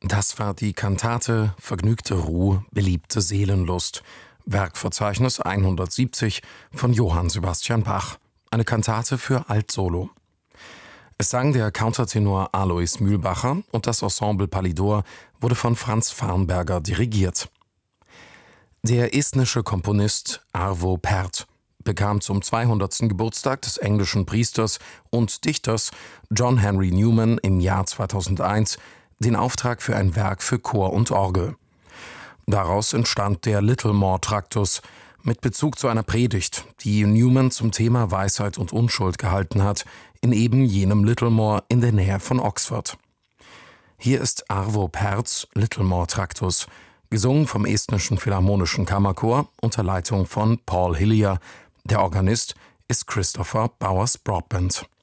Das war die Kantate Vergnügte Ruh, beliebte Seelenlust, Werkverzeichnis 170 von Johann Sebastian Bach, eine Kantate für Altsolo. Es sang der Countertenor Alois Mühlbacher und das Ensemble Palidor wurde von Franz Farnberger dirigiert. Der estnische Komponist Arvo Pärt bekam zum 200. Geburtstag des englischen Priesters und Dichters John Henry Newman im Jahr 2001 den Auftrag für ein Werk für Chor und Orgel. Daraus entstand der Littlemore-Traktus mit Bezug zu einer Predigt, die Newman zum Thema Weisheit und Unschuld gehalten hat, in eben jenem Littlemore in der Nähe von Oxford. Hier ist Arvo Pärts Littlemore-Traktus, gesungen vom estnischen Philharmonischen Kammerchor unter Leitung von Paul Hillier. Der Organist ist Christopher Bowers-Broadbent.